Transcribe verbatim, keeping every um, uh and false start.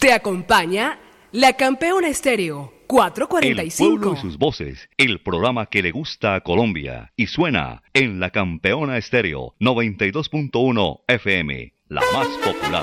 Te acompaña la Campeona Estéreo cuatrocientos cuarenta y cinco. El pueblo y sus voces, el programa que le gusta a Colombia y suena en la Campeona Estéreo noventa y dos punto uno F M, la más popular.